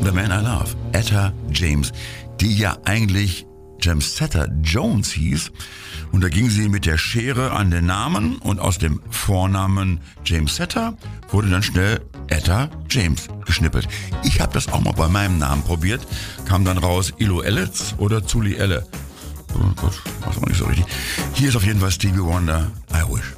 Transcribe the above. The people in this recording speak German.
The Man I Love, Etta James, die ja eigentlich Jamsetta Jones hieß. Und da ging sie mit der Schere an den Namen und aus dem Vornamen Jamsetta wurde dann schnell Etta James geschnippelt. Ich habe das auch mal bei meinem Namen probiert, kam dann raus Ilo Elletz oder Zuli Elle. Oh Gott, weiß man nicht so richtig. Hier ist auf jeden Fall Stevie Wonder, I Wish.